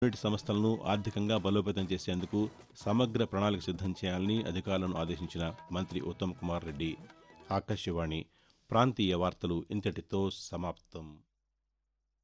Unit సంస్థలను ఆర్థికంగా బలోపేతం చేసేందుకు సమగ్ర ప్రణాళిక సిద్దం చేయాలని అధికారులను ఆదేశించిన మంత్రి ఉత్తమ్ కుమార్ రెడ్డి. ఆకాశవాణి ప్రాంతీయ వార్తలు ఇంతటితో సమాప్తం.